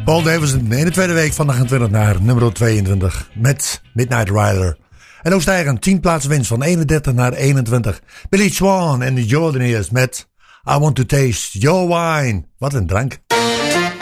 Paul Davison in de tweede week van 28 naar nummer 22 met Midnight Rider. En ook stijgen 10 plaatsen winst van 31 naar 21. Billy Swan en de Jordanaires met I Want to Taste Your Wine. Wat een drank.